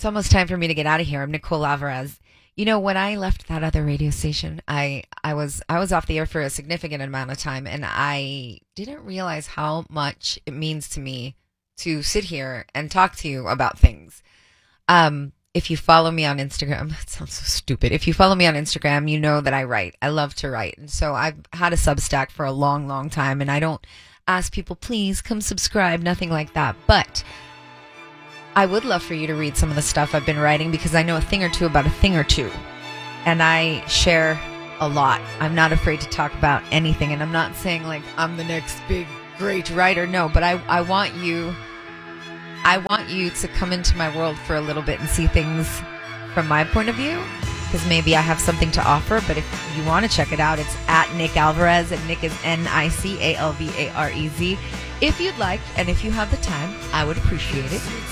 It's almost time for me to get out of here. I'm Nicole Alvarez. You know, when I left that other radio station, I was off the air for a significant amount of time, and I didn't realize how much it means to me to sit here and talk to you about things. If you follow me on Instagram, it sounds so stupid. If you follow me on Instagram, you know that I write. I love to write. And so I've had a Substack for a long, long time, and I don't ask people, please come subscribe, nothing like that. But I would love for you to read some of the stuff I've been writing because I know a thing or two about a thing or two. And I share a lot. I'm not afraid to talk about anything. And I'm not saying like I'm the next big, great writer. No, but I want you to come into my world for a little bit and see things from my point of view, because maybe I have something to offer. But if you want to check it out, it's at Nick Alvarez, and Nick is Nicalvarez. If you'd like, and if you have the time, I would appreciate it.